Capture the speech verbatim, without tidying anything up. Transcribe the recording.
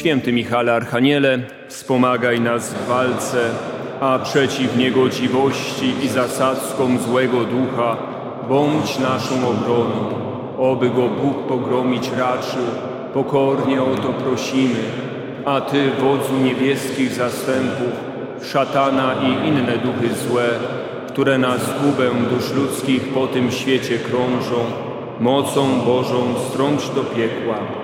Święty Michale Archaniele, wspomagaj nas w walce, a przeciw niegodziwości i zasadzkom złego ducha bądź naszą obroną. Oby go Bóg pogromić raczył, pokornie o to prosimy. A Ty, wodzu niebieskich zastępów, szatana i inne duchy złe, które na zgubę dusz ludzkich po tym świecie krążą, mocą Bożą strąć do piekła.